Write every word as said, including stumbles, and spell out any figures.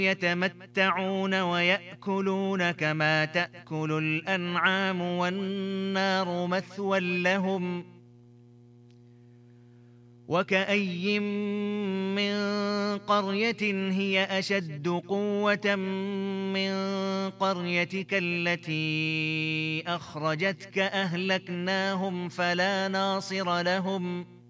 يتمتعون ويأكلون كما تأكل الأنعام والنار مثوى لهم وكأي من قرية هي أشد قوة من قريتك التي أخرجتك أهلكناهم فلا ناصر لهم